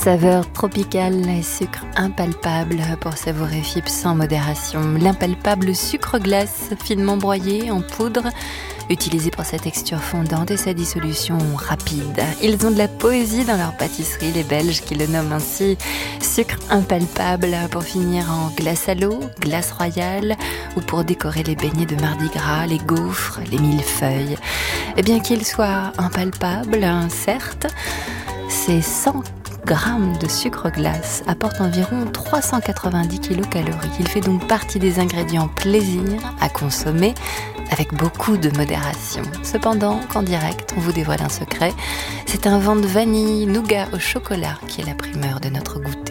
Saveur tropicale et sucre impalpable pour savourer FIP sans modération. L'impalpable sucre glace finement broyé en poudre, utilisé pour sa texture fondante et sa dissolution rapide. Ils ont de la poésie dans leur pâtisserie, les Belges, qui le nomment ainsi sucre impalpable pour finir en glace à l'eau, glace royale ou pour décorer les beignets de Mardi Gras, les gaufres, les millefeuilles. Et bien qu'il soit impalpable, certes, ces 100 grammes de sucre glace apportent environ 390 kilocalories. Il fait donc partie des ingrédients plaisir à consommer avec beaucoup de modération. Cependant, qu'en direct, on vous dévoile un secret. C'est un vent de vanille, nougat au chocolat qui est la primeur de notre goûter.